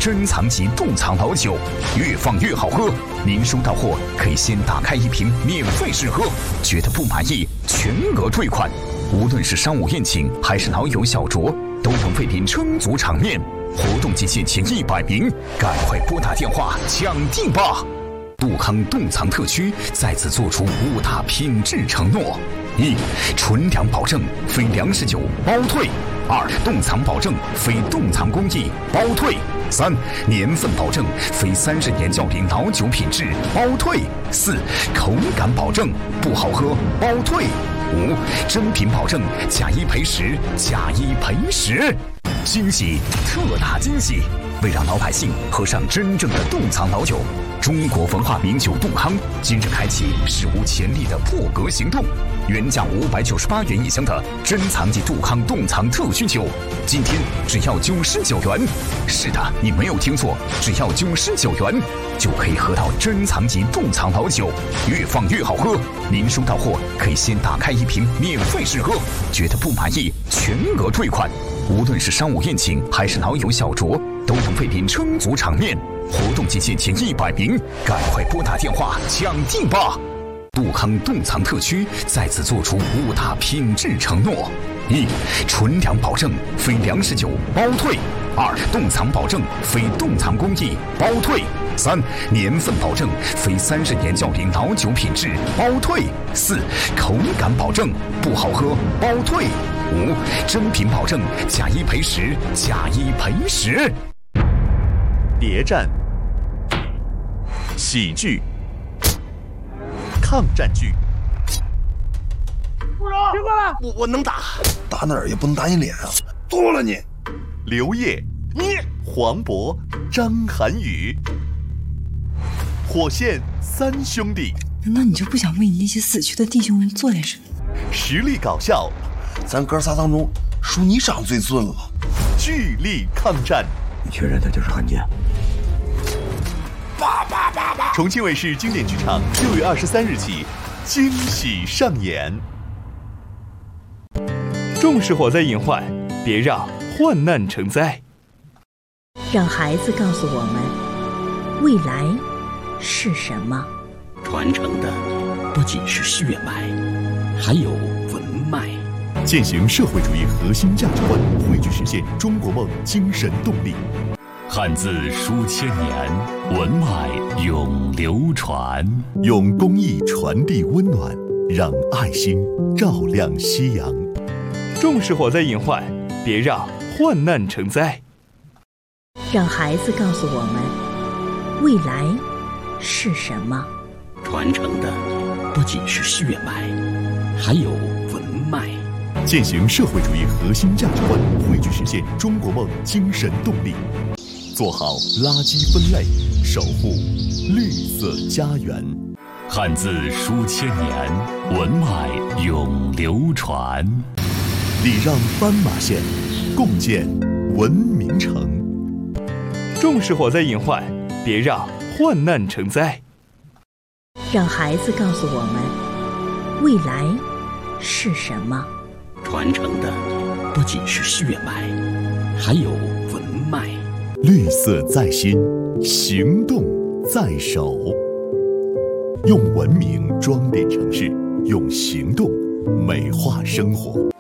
珍藏级冻藏老酒，越放越好喝。您收到货可以先打开一瓶免费试喝，觉得不满意全额退款。无论是商务宴请还是老友小酌，都能为您撑足场面。活动期限前100名，赶快拨打电话抢定吧！杜康冻藏特区再次做出5大品质承诺：一、纯粮保证，非粮食酒包退；2、冻藏保证，非冻藏工艺包退；3、年份保证，非30年较龄老酒品质包退；4、口感保证，不好喝包退；5、真品保证，假一赔10，假一赔10。惊喜，特大惊喜！为让老百姓喝上真正的冻藏老酒，中国文化名酒杜康今日开启史无前例的破格行动。原价598元一箱的珍藏级杜康冻藏特需酒，今天只要99元。是的，你没有听错，只要99元就可以喝到珍藏级冻藏老酒，越放越好喝。您收到货可以先打开一瓶免费试喝，觉得不满意全额退款。无论是商务宴请还是老友小酌，都能为您撑足场面。活动期限前100名，赶快拨打电话抢定吧！杜康冻藏特区再次做出5大品质承诺：一、纯粮保证，非粮食酒包退；2、冻藏保证，非冻藏工艺包退；3、年份保证，非30年较龄老酒品质包退；4、口感保证，不好喝包退；5、真品保证，假一赔10，假一赔10。 谍战、喜剧、抗战剧。 部长，别过来！ 我能打， 打哪儿也不能打你脸啊！剁了你！ 刘烨、黄渤、张涵予，火线3兄弟。 难道你就不想为你那些死去的弟兄们做点什么？ 实力搞笑， 咱哥仨当中，属你长最俊了。 巨力抗战。 你确认他就是汉奸？ 重庆卫视经典剧场6月23日起惊喜上演。重视火灾隐患，别让患难成灾。 让孩子告诉我们，未来是什么？ 传承的不仅是血脉，还有文脉。 践行社会主义核心价值观，汇聚实现中国梦精神动力。 汉字书千年，文脉永流传。 用公益传递温暖，让爱心照亮夕阳。重视火灾隐患，别让患难成灾。 让孩子告诉我们，未来是什么？ 传承的不仅是血脉，还有文脉。 践行社会主义核心价值观，汇聚实现中国梦精神动力。做好垃圾分类，守护绿色家园。 汉字书千年，文脉永流传。 礼让斑马线，共建文明城。重视火灾隐患，别让患难成灾。 让孩子告诉我们，未来是什么？ 传承的不仅是血脉，还有文脉。 绿色在心，行动在手。用文明装点城市，用行动美化生活。